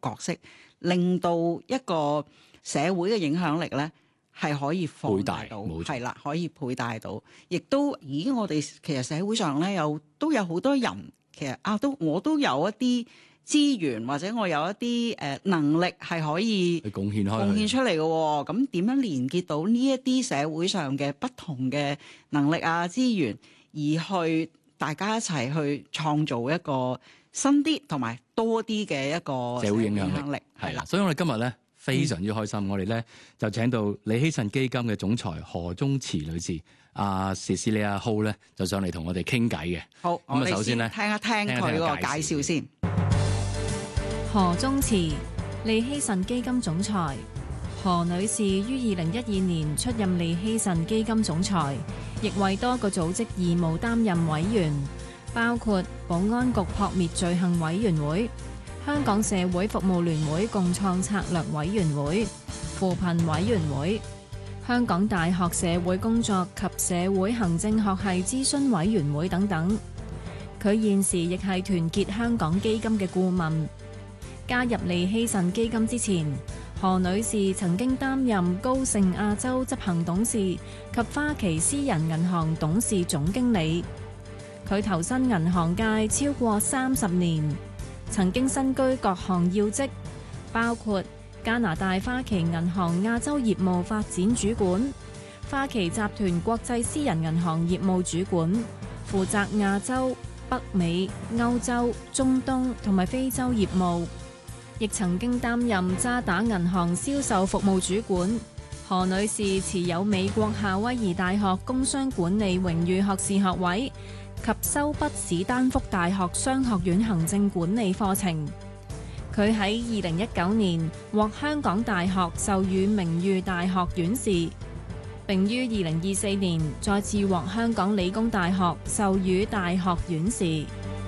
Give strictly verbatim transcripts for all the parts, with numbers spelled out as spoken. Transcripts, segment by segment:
角色，令到一個社會嘅影響力咧係可以放大到，係啦，可以倍大到，亦都咦，我哋其實社會上咧有都有好多人，其實啊都我都有一啲資源或者我有一啲誒能力係可以去貢獻開貢獻出嚟嘅喎，咁點樣連結到呢一啲社會上嘅不同嘅能力啊資源，而去大家一齊去創造一個新啲同埋多啲嘅一個社會影響力，係啦。所以我哋今日咧非常之開心，嗯、我哋咧就請到李希慎基金嘅總裁何宗慈女士，阿 Cecilia Ho 咧就上嚟同我哋傾偈嘅。 好， 咁啊，首先咧聽一聽佢個介紹先。 何宗慈，李希慎基金總裁。何女士於二零一二年出任李希慎基金總裁，亦為多個組織義務擔任委員，包括保安局撲滅罪行委員會、香港社會服務聯會共創策略委員會、扶貧委員會、香港大學社會工作及社會行政學系諮詢委員會等等。佢現時亦係團結香港基金嘅顧問。加入李希慎基金之前，何女士曾經擔任高盛亞洲執行董事及花旗私人銀行董事總經理。佢投身銀行界超過三十年，曾經身居各項要職，包括加拿大花旗銀行亞洲業務發展主管、花旗集團國際私人銀行業務主管，負責亞洲、北美、歐洲、中東同埋非洲業務。亦曾經擔任渣打銀行銷售服務主管。何女士持有美國夏威夷大學工商管理榮譽學士學位及修畢史丹福大學商學院行政管理課程。佢喺二零一九年獲香港大學授予名譽大學院士，並於二零二四年再次獲香港理工大學授予大學院士。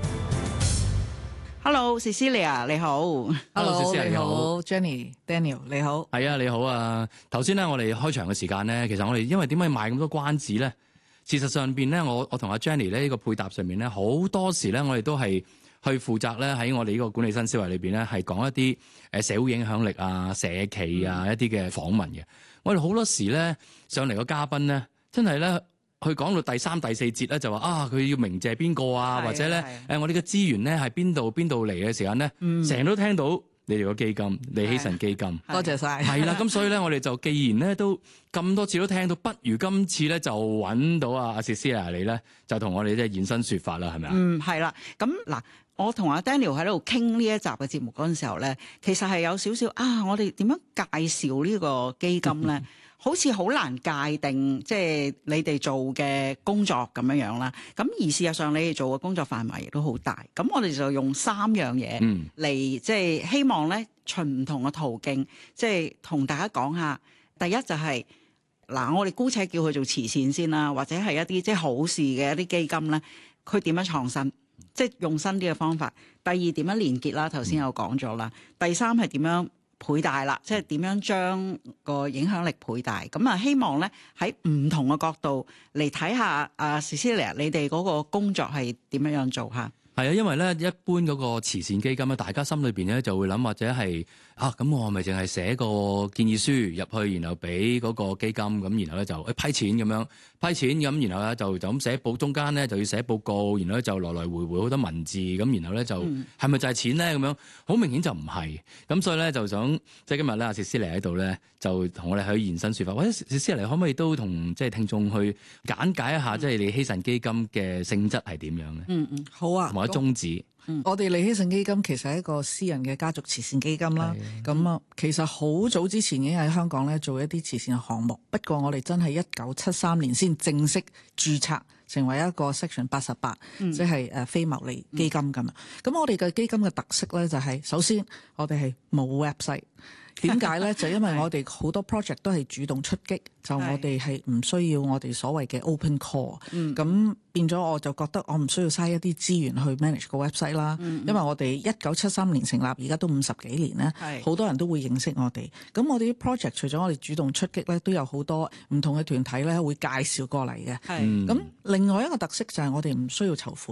Hello，Cecilia 你好。 Hello， 你好 ，Jenny、Daniel 你好。 係啊，你好啊。頭先咧，我哋開場嘅時間咧，其實我哋因為點解賣咁多關子咧？事實上邊咧，我我同阿 Jenny 咧呢個配搭上面咧，好多時咧，我哋都係去負責咧喺我哋呢個管理新思維裏邊咧，係講一啲誒社會影響力啊、社企啊一啲嘅訪問嘅。我哋好多時咧上嚟個嘉賓咧，真係咧。佢講到第三、第四節咧，就話啊，佢要鳴謝邊個啊，或者咧誒，我哋嘅資源咧係邊度邊度嚟嘅時間咧，成日都聽到你哋個基金，李希慎基金， 多謝晒。 係啦，咁所以咧，我哋就既然咧都咁多次都聽到，不如今次咧就揾到啊阿 Cecilia 你咧，就同我哋即係現身説法啦，係咪啊？ 嗯，係啦。咁嗱，我同阿 Daniel 喺度傾呢一集嘅節目嗰陣時候咧，其實係有少少啊，我哋點樣介紹呢個基金咧？好似好難界定，即係你哋做嘅工作咁樣樣啦。咁而事實上，你哋做嘅工作範圍亦都好大。咁我哋就用三樣嘢嚟，即係希望咧，循唔同嘅途徑，即係同大家講下。第一就係嗱，我哋姑且叫佢做慈善先啦，或者係一啲即係好事嘅一啲基金咧，佢點樣創新，即係用新啲嘅方法。第二點樣連結啦，頭先有講咗啦。第三係點樣倍大啦，即係點樣將個影響力倍大。咁啊，希望咧喺唔同嘅角度嚟睇下啊 Cecilia 你哋嗰個工作係點樣樣做嚇？ 係啊，因為咧一般嗰個慈善基金咧，大家心裏邊咧就會諗，或者係啊咁，我係咪淨係寫個建議書入去，然後俾嗰個基金咁，然後咧就誒批錢咁樣批錢咁，然後咧就就咁寫報，中間咧就要寫報告，然後咧就來來回回好多文字咁，然後咧就係咪、嗯、就係錢咧咁樣？好明顯就唔係。咁所以咧就想即係今日咧阿 Cecilia 喺度咧，就同我哋喺現身説法。或者 Cecilia 可唔可以都同即係聽眾去簡介一下，即係李希慎基金嘅性質係點樣咧？ 嗯嗯， 好啊。 宗旨， 嗯、我哋李希慎基金其實係一個私人嘅家族慈善基金啦。咁啊，其實好早之前已經喺香港咧做一啲慈善項目，不過我哋真係一九七三年先正式註冊成為一個 Section 八十八，即係誒非牟利基金咁啊。咁、嗯、我哋嘅基金嘅特色咧就係、是，首先我哋係冇 website。點解咧？就因為我哋好多 project 都係主動出擊，就我哋係唔需要我哋所謂嘅 open call。咁、嗯、變咗我就覺得我唔需要嘥一啲資源去 manage 個 website 啦。嗯、因為我哋一九七三年成立，而家都五十幾年咧，好多人都會認識我哋。咁我哋啲 project 除咗我哋主動出擊咧，都有好多唔同嘅團體咧會介紹過嚟嘅。咁、嗯、另外一個特色就係我哋唔需要籌款。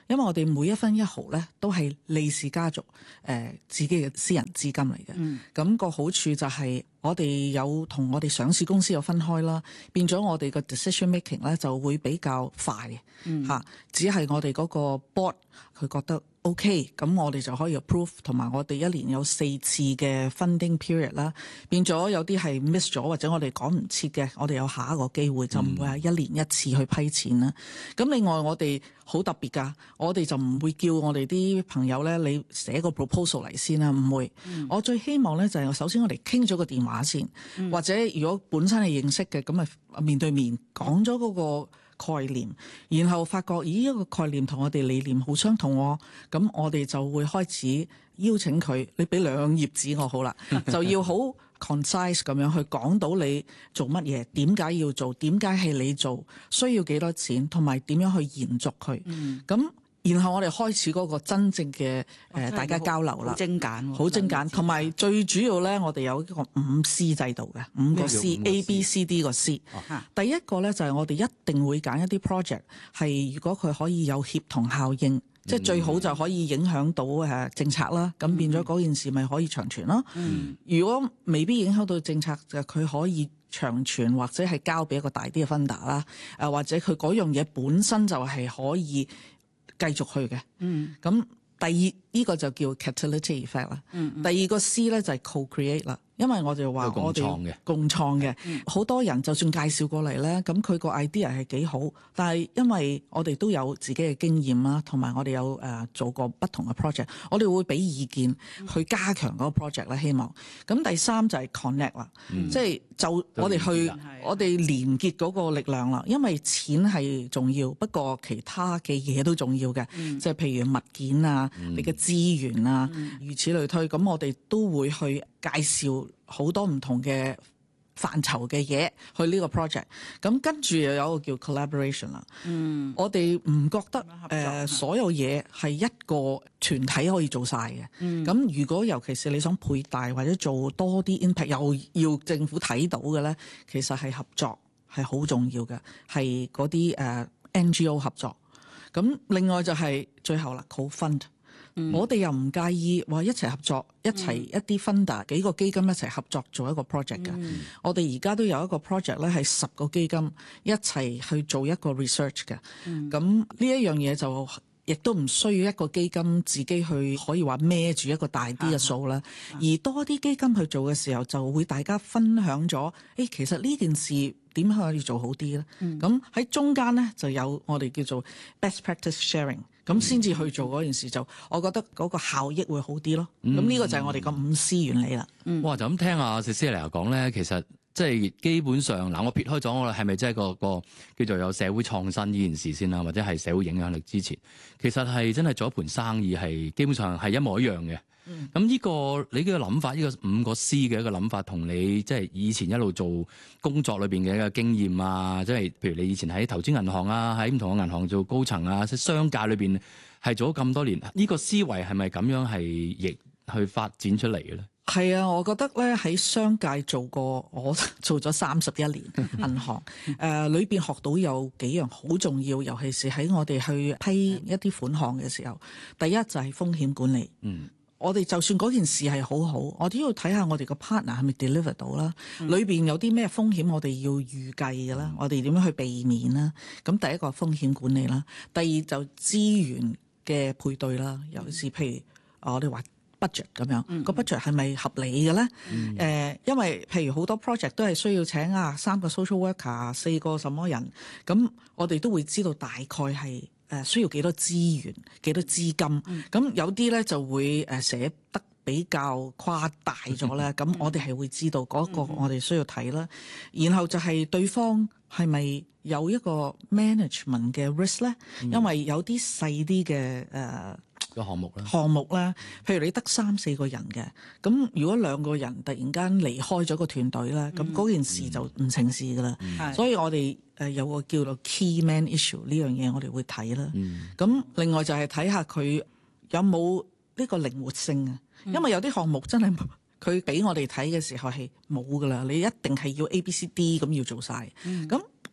因為我哋每一分一毫咧都係利氏家族誒、呃、自己嘅私人資金嚟嘅。咁、嗯、個好處就係我哋有同我哋上市公司有分開啦，變咗我哋個 decision making 咧就會比較快嚇、嗯啊。只係我哋嗰個 board 佢覺得 OK，咁我哋就可以 approve，同埋我哋一年有四次嘅 funding period 啦，變咗有啲係 miss 咗或者我哋趕唔切嘅，我哋有下一個機會，就唔會係一年一次去批錢啦。咁、嗯、另外我哋好特別㗎，我哋就唔會叫我哋啲朋友咧，你寫個 proposal 嚟先啦，唔會。嗯、我最希望咧就係首先我哋傾咗個電話先，嗯、或者如果本身係認識嘅，咁咪面對面講咗嗰個概念，然後發覺咦一個概念同我哋理念好相同喎，咁我哋就會開始邀請佢，你俾兩頁紙我好啦，就要好 concise 咁樣去講到你做乜嘢，點解要做，點解係你做，需要幾多錢，同埋點樣去延續佢，咁、嗯。然後我哋開始嗰個真正嘅誒、呃、大家交流啦， 好精簡， 好精簡，同埋最主要咧，我哋有一個五 C 制度嘅，五個 C，A B C D 個 C。啊、第一個咧就係我哋一定會揀一啲 project 係如果佢可以有協同效應，嗯、即係最好就可以影響到誒政策啦，咁、嗯、變咗嗰件事咪可以長存咯。嗯、如果未必影響到政策，就佢可以長存或者係交俾一個大啲嘅 funder 啦，誒或者佢嗰樣嘢本身就係可以繼續去嘅，咁、嗯、第二呢、呢個就叫 catalytic effect 啦。嗯嗯、第二個 C 咧就係 co-create 啦，因為我哋話我哋共創嘅，好、嗯、多人就算介紹過嚟咧，咁佢個 idea 係幾好，但係因為我哋都有自己嘅經驗啦，同埋我哋有誒、呃、做過不同嘅 project，我哋會俾意見去加強嗰個 project 啦。希望咁第三就係 connect 啦，嗯、即係就我哋去我哋連結嗰個力量啦。因為錢係重要，不過其他嘅嘢都重要嘅，嗯、即係譬如物件啊、嗯、你嘅資源啊，嗯、如此類推。咁我哋都會去介紹好多唔同嘅範疇嘅嘢去呢個 project，咁跟住又有一個叫 collaboration 啦。嗯，我哋唔覺得誒、呃、所有嘢係一個團體可以做晒嘅。嗯，咁如果尤其是你想配大或者做多啲 impact，又要政府睇到嘅咧，其實係合作係好重要嘅，係嗰啲誒 N G O 合作。咁另外就係最後啦 co-fund。嗯、我哋又唔介意話一齊合作，一齊、嗯、一啲 funder 幾個基金一齊合作做一個 project 嘅。嗯、我哋而家都有一個 project 咧，係十個基金一齊去做一個 research 嘅。咁呢一樣嘢就亦都唔需要一個基金自己去可以話孭住一個大啲嘅數啦，嗯嗯、而多啲基金去做嘅時候，就會大家分享咗，誒、欸、其實呢件事點可以做好啲咧？咁喺、嗯、中間咧就有我哋叫做 best practice sharing。咁先至去做嗰件事，就我覺得嗰個效益會好啲咯。咁呢、嗯、個就係我哋個五 C 原理啦。嗯、 哇！就咁聽阿 Cecilia 講咧，其實即係基本上嗱，我撇開咗我係咪即係個個叫做有社會創新呢件事先啦，或者係社會影響力之前，其實係真係做一盤生意係基本上係一模一樣嘅。咁呢、嗯呢個你嘅諗法，呢、呢個五個 C 嘅一個諗法，同你即係以前一路做工作裏邊嘅一個經驗啊，即係譬如你以前喺投資銀行啊，喺唔同嘅銀行做高層啊，即係商界裏邊係做咗咁多年，呢、呢個思維係咪咁樣係亦去發展出嚟嘅咧？ 係啊，我覺得咧喺商界做過，我做咗三十一年銀行，誒裏邊學到有幾樣好重要，尤其是喺我哋去批一啲款項嘅時候，第一就係風險管理。嗯。我哋就算嗰件事係好好，我都要睇下我哋個 partner 係咪 deliver 到啦。嗯、裏邊有啲咩風險，我哋要預計嘅啦。嗯、我哋點樣去避免啦？咁第一個風險管理啦，第二就資源嘅配對啦。尤其是譬如我哋話 budget 咁樣，嗯、個 budget 係咪合理嘅咧？誒、嗯呃，因為譬如好多 project 都係需要請啊三個 social worker，四個什麼人，咁我哋都會知道大概係。誒需要幾多資源、幾多資金？咁、嗯、有啲咧就會誒寫得比較誇大咗咧。咁、嗯、我哋係會知道嗰個我哋需要睇啦。嗯、然後就係對方係咪有一個 management 嘅 risk 咧？嗯、因為有啲細啲嘅誒個項目咧， 項目咧，譬如你得三四個人嘅，咁如果兩個人突然間離開咗個團隊咧，咁嗰、嗯、件事就唔成事噶啦。嗯、所以我哋誒有個叫做 key man issue 呢樣嘢，我哋會睇啦。咁、嗯、另外就係睇下佢有冇呢個靈活性啊，嗯、因為有啲項目真係佢俾我哋睇嘅時候係冇噶啦，你一定係要 A、B、C、D 咁要做晒。咁、嗯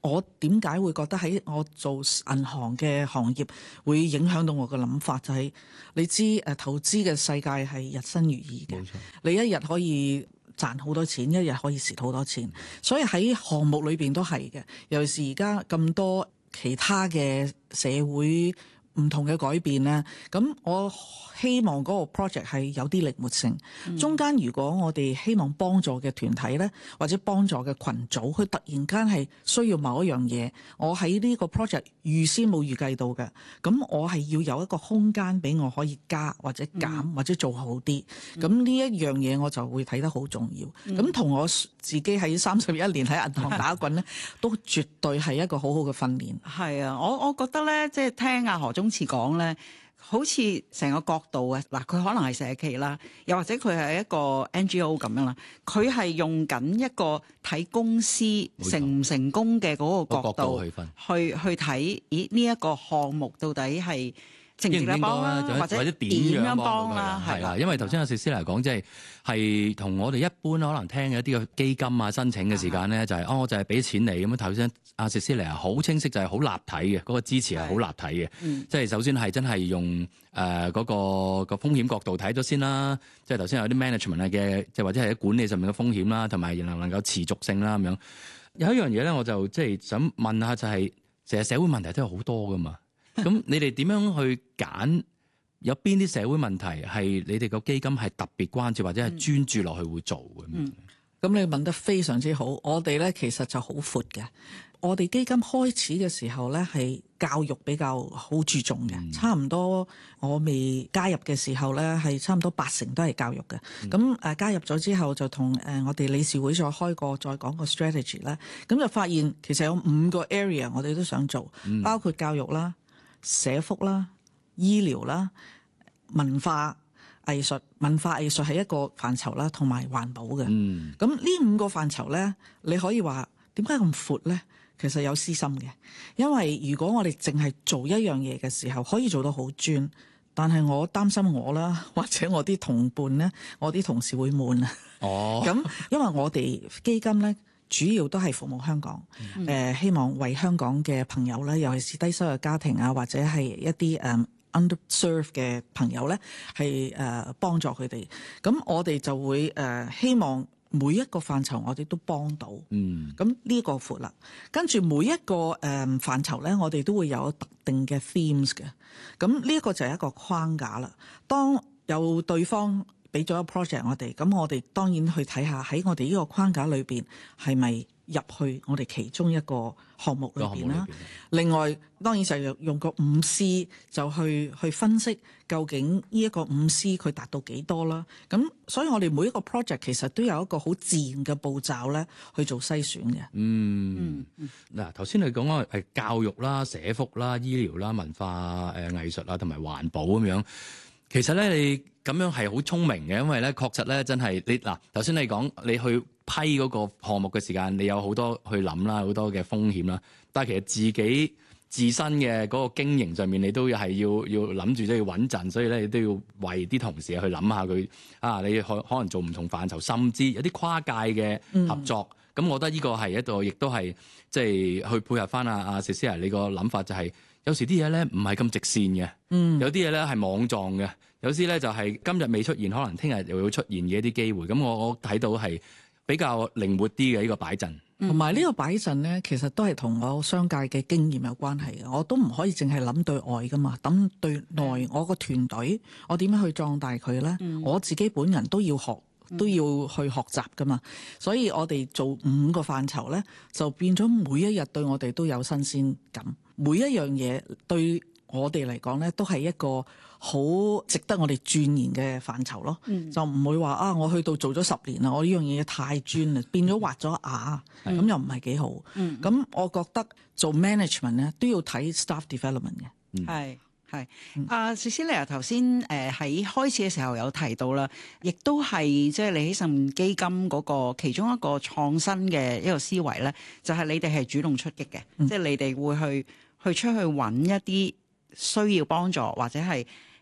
我點解會覺得喺我做銀行嘅行業會影響到我嘅諗法，就係、是、你知誒投資嘅世界係日新月異嘅， 冇錯， 你一日可以賺好多錢，一日可以蝕好多錢，所以喺項目裏邊都係嘅。尤其是而家咁多其他嘅社會唔同嘅改變咧，咁我希望嗰個 project 係有啲靈活性。嗯、中間如果我哋希望幫助嘅團體咧，或者幫助嘅群組，佢突然間係需要某一樣嘢，我喺呢個 project 預先冇預計到嘅，咁我係要有一個空間俾我可以加或者減、嗯、或者做好啲。咁呢一樣嘢我就會睇得好重要。咁同、嗯、我自己喺三十一年喺銀行打滾咧，都絕對係一個好好嘅訓練。 係啊，我我覺得咧，即係聽阿何宗慈講咧，好似成個角度啊，嗱，佢可能係社企啦，又或者佢係一個 N G O 咁樣啦，佢係用緊一個睇公司成唔成功嘅嗰個角度， 角度去分， 去去睇，咦呢一個項目到底係值唔值得幫啦，或者點樣幫啦，係啦。 因為頭先阿薛斯嚟講，即係係同我哋一般可能聽嘅一啲嘅基金啊申請嘅時間咧，的就係、是、哦，我就係俾錢你咁樣。頭先阿薛斯嚟啊，好清晰，就係好立體嘅，嗰、那個支持係好立體嘅。嗯、即係首先係真係用誒嗰、呃那個、那個風險角度睇咗先啦。即係頭先有啲 management 嘅，即係或者係喺管理上面嘅風險啦，同埋能唔能夠持續性啦咁樣。有一樣嘢咧，我就即係想問下、就是，就係成日社會問題都有好多噶嘛。咁你哋點樣去揀？有邊啲社會問題係你哋個基金係特別關注或者係專注落去會做嘅？ 嗯，咁你問得非常之好。我哋咧其實就好闊嘅。我哋基金開始嘅時候咧係教育比較好注重嘅，嗯、差唔多我未加入嘅時候咧係差唔多八成都係教育嘅。咁誒、嗯、加入咗之後就同誒我哋理事會再開個再講個 strategy 咧，咁就發現其實有五個 area 我哋都想做，嗯、包括教育啦、社福啦、醫療啦、文化藝術，文化藝術係一個範疇啦，同埋環保嘅。咁呢、嗯、五個範疇咧，你可以話點解咁闊咧？其實有私心嘅，因為如果我哋淨係做一樣嘢嘅時候，可以做到好專，但係我擔心我啦，或者我啲同伴咧，我啲同事會悶啊。哦，咁因為我哋基金咧，主要都係服務香港，誒、嗯呃、希望為香港嘅朋友咧，尤其是低收入家庭啊，或者係一啲誒、um, underserved 嘅朋友咧，係誒、呃、幫助佢哋。咁我哋就會誒、呃、希望每一個範疇我哋都幫到。嗯，咁呢個闊啦。跟住每一個誒、呃、範疇咧，我哋都會有特定嘅 themes 嘅。咁呢一個就係一個框架啦。當有對方俾咗一個 project 我哋，咁我哋當然去睇下喺我哋呢個框架裏邊係咪入去我哋其中一個項目裏邊啦。另外當然就用用個五 C 就去去分析究竟呢一個五 C 佢達到幾多啦。咁所以我哋每一個 project 其實都有一個好自然嘅步驟咧去做篩選嘅。 嗯，嗱頭先你講啊係教育啦、社福啦、醫療啦、文化誒藝術啊同埋環保咁樣。其實咧，你咁樣係好聰明嘅，因為咧確實咧真係你嗱頭先你講你去批嗰個項目嘅時間，你有好多去諗啦，好多嘅風險啦。但係其實自己自身嘅嗰個經營上面，你都係要要諗住即係要穩陣，所以咧你都要為啲同事去諗下佢啊，你可可能做唔同範疇，甚至有啲跨界嘅合作。咁、嗯、我覺得呢個係一個，亦都係即係去配合翻阿阿 Cecilia 你個諗法、就係，就係有時啲嘢咧唔係咁直線嘅，嗯、有啲嘢咧係網狀嘅，有啲咧就係今日未出現，可能聽日又會出現嘅一啲機會。咁我我睇到係比較靈活啲嘅呢個擺陣。 同埋呢個擺陣咧，其實都係同我商界嘅經驗有關係嘅。我都唔可以淨係諗對外噶嘛，諗對內。我個團隊，我點樣去壯大佢咧？嗯、我自己本人都要學，都要去學習噶嘛。所以我哋做五個範疇咧，就變咗每一日對我哋都有新鮮感。每一樣嘢對我哋嚟講咧，都係一個好值得我哋鑽研嘅範疇咯。嗯、就唔會話啊，我去到做咗十年啦，我呢樣嘢太專啦，變咗畫咗牙，咁、嗯、又唔係幾好。咁、嗯、我覺得做 management 咧都要睇 staff development 嘅。 係係阿 Cecilia 頭先誒喺開始嘅時候有提到啦，亦都係即係利希慎基金嗰個其中一個創新嘅一個思維咧，就係、是、你哋係主動出擊嘅，即係、嗯、你哋會去去出去揾一啲需要幫助或者係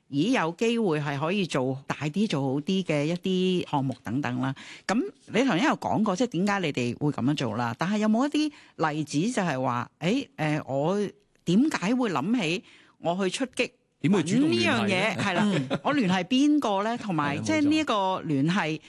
咦有機會係可以做大啲、做好啲嘅一啲項目等等啦。咁你頭先有講過，即係點解你哋會咁樣做啦？但係有冇一啲例子就係話，誒、欸、誒、呃，我點解會諗起我去出擊？ 點去主動呢樣嘢係啦，我聯繫邊個咧？同埋即係呢一個聯繫